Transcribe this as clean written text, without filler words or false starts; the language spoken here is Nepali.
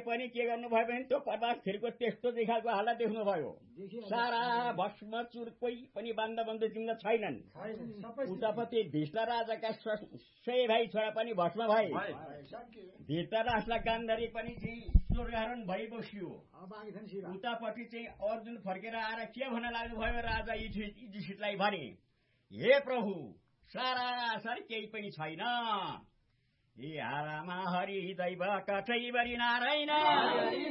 पनि के गर्नुभयो भने त्यो प्रभासखेलको त्यस्तो देखाएको हालत देख्नुभयो सारा भस्मचुर कोही पनि बन्द चिन्ह छैनन् उतापट्टि धिष्ट राजाका 100 भाइ छोरा पनि भस्म भए धृतराष्ट्र गान्धारी पनि चाहिँ स्वर्गहरण भइ बस्यो उतापट्टि चाहिँ अर्जुन फर्केर आएर के भन्न लाग्नुभयो राजा युधिष्ठिरलाई भने हे प्रभु सरासर केही पनि छैन हे आरामा हरि दैव कठैबरी नारायण